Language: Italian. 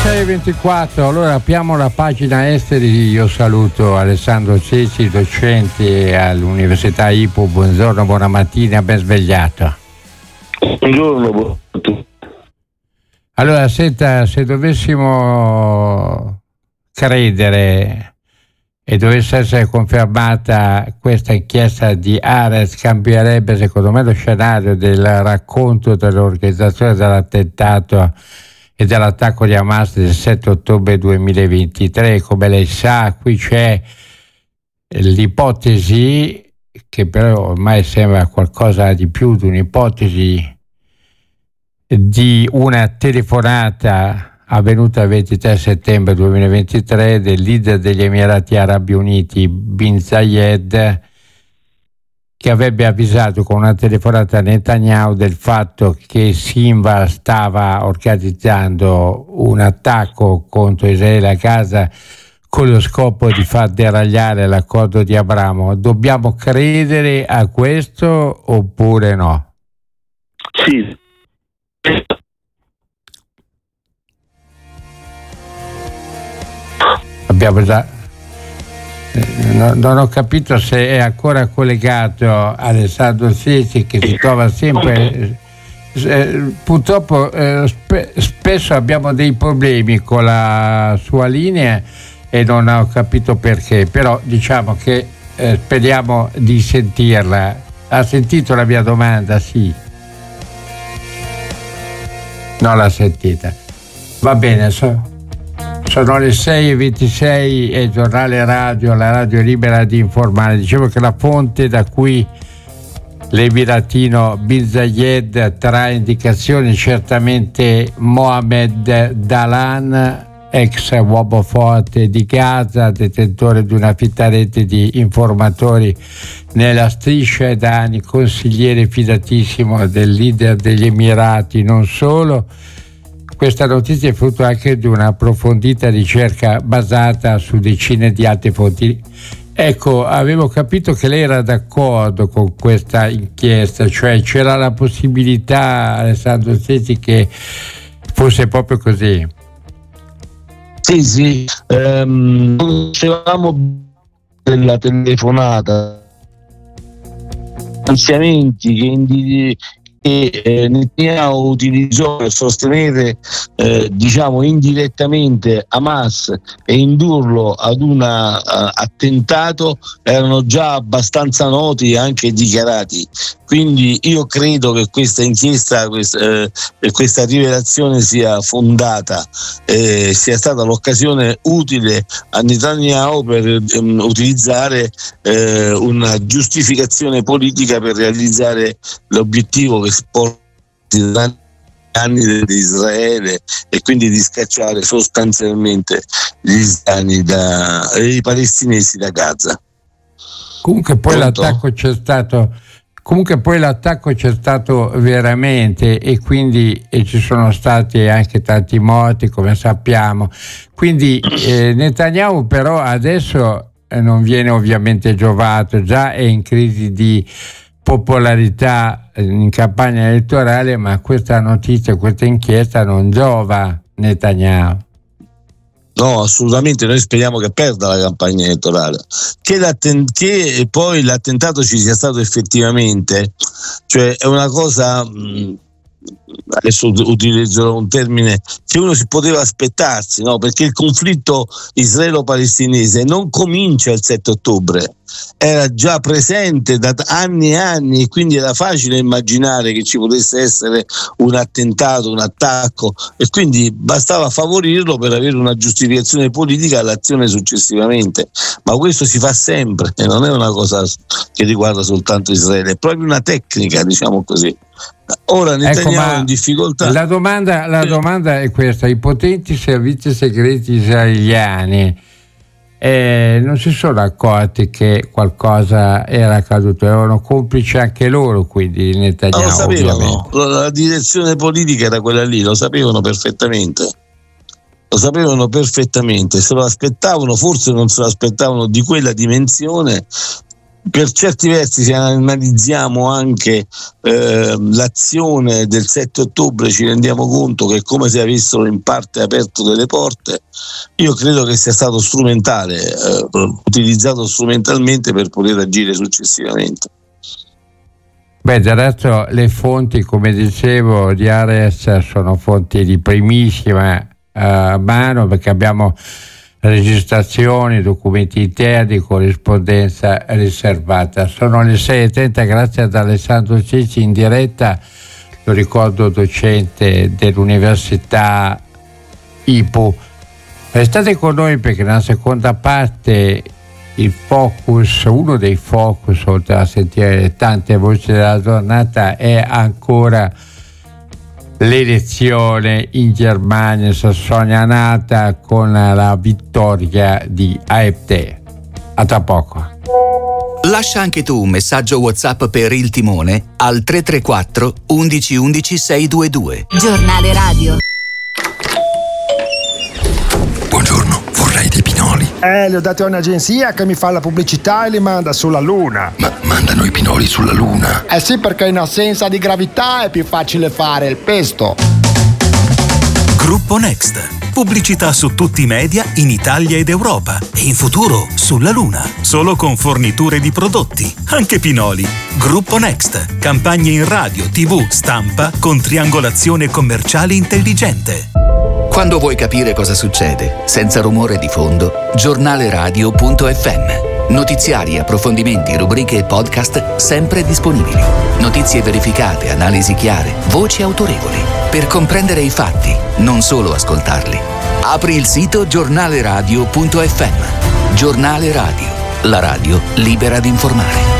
6:24. Allora apriamo la pagina esteri. Io saluto Alessandro Ceci, docente all'Università IPU. Buongiorno, buona mattina, ben svegliato. Buongiorno, buongiorno. Allora, senta, se dovessimo credere e dovesse essere confermata questa inchiesta di Ares, cambierebbe secondo me lo scenario del racconto dell'organizzazione dell'attentato e dell'attacco di Hamas del 7 ottobre 2023. Come lei sa, qui c'è l'ipotesi, che però ormai sembra qualcosa di più di un'ipotesi, di una telefonata avvenuta il 23 settembre 2023 del leader degli Emirati Arabi Uniti Bin Zayed, che avrebbe avvisato con una telefonata a Netanyahu del fatto che Sinwar stava organizzando un attacco contro Israele a Gaza con lo scopo di far deragliare l'accordo di Abramo. Dobbiamo credere a questo oppure no? Sì. Abbiamo già... non ho capito se è ancora collegato Alessandro Ceci, che si trova sempre... purtroppo spesso abbiamo dei problemi con la sua linea e non ho capito perché, però diciamo che speriamo di sentirla. Ha sentito la mia domanda? Sì. Non l'ha sentita. Va bene, sono le 6:26 e il giornale radio, la radio libera di informare. Dicevo che la fonte da cui l'emiratino Bin Zayed trae indicazioni certamente Mohammed Dalan, ex uomo forte di Gaza, detentore di una fitta rete di informatori nella striscia e da anni consigliere fidatissimo del leader degli Emirati. Non solo, questa notizia è frutto anche di una approfondita ricerca basata su decine di altre fonti. Ecco, avevo capito che lei era d'accordo con questa inchiesta, cioè c'era la possibilità, Alessandro Ceci, che fosse proprio così. Sì, dicevamo della telefonata, finanziamenti che Netanyahu utilizzò per sostenere indirettamente Hamas e indurlo ad un attentato erano già abbastanza noti e anche dichiarati. Quindi io credo che questa inchiesta, questa rivelazione sia fondata, sia stata l'occasione utile a Netanyahu per utilizzare una giustificazione politica per realizzare l'obiettivo che porta da anni di Israele, e quindi di scacciare sostanzialmente gli israeliani i palestinesi da Gaza. Comunque poi l'attacco c'è stato veramente, e quindi ci sono stati anche tanti morti, come sappiamo. Quindi Netanyahu però adesso non viene ovviamente giovato, già è in crisi di popolarità in campagna elettorale, ma questa notizia, questa inchiesta non giova Netanyahu. No, assolutamente, noi speriamo che perda la campagna elettorale. Che poi l'attentato ci sia stato effettivamente, cioè è una cosa, adesso utilizzerò un termine che uno si poteva aspettarsi, no? Perché il conflitto israelo-palestinese non comincia il 7 ottobre, era già presente da anni e anni, e quindi era facile immaginare che ci potesse essere un attentato, un attacco, e quindi bastava favorirlo per avere una giustificazione politica all'azione successivamente. Ma questo si fa sempre e non è una cosa che riguarda soltanto Israele, è proprio una tecnica, diciamo così. Ora Netanyahu è in difficoltà. La domanda è questa: i potenti servizi segreti israeliani non si sono accorti che qualcosa era accaduto? Erano complici anche loro, quindi Netanyahu? Lo sapevano, ovviamente. La direzione politica era quella lì, lo sapevano perfettamente. Se lo aspettavano, forse non se lo aspettavano di quella dimensione, per certi versi, se analizziamo anche l'azione del 7 ottobre, ci rendiamo conto che è come se avessero in parte aperto delle porte. Io credo che sia stato strumentale, utilizzato strumentalmente per poter agire successivamente. Beh, del resto le fonti, come dicevo, di Ares sono fonti di primissima mano, perché abbiamo registrazioni, documenti interni, corrispondenza riservata. Sono le 6:30, grazie ad Alessandro Cicci in diretta, lo ricordo docente dell'Università IPU. Restate con noi perché nella seconda parte il focus, uno dei focus, oltre a sentire tante voci della giornata, è ancora l'elezione in Germania, Sassonia-Anhalt, con la vittoria di AfD. A tra poco. Lascia anche tu un messaggio WhatsApp per il timone al 334 11 11 622. Giornale radio. Buongiorno, vorrei dei pinoli. Li ho dati a un'agenzia che mi fa la pubblicità e li manda sulla Luna. Ma mandano i pinoli sulla Luna? Eh sì, perché in assenza di gravità è più facile fare il pesto. Gruppo Next. Pubblicità su tutti i media in Italia ed Europa e in futuro sulla Luna. Solo con forniture di prodotti, anche pinoli. Gruppo Next. Campagne in radio, TV, stampa con triangolazione commerciale intelligente. Quando vuoi capire cosa succede, senza rumore di fondo, giornaleradio.fm. Notiziari, approfondimenti, rubriche e podcast sempre disponibili. Notizie verificate, analisi chiare, voci autorevoli. Per comprendere i fatti, non solo ascoltarli. Apri il sito giornaleradio.fm. Giornale Radio, la radio libera di informare.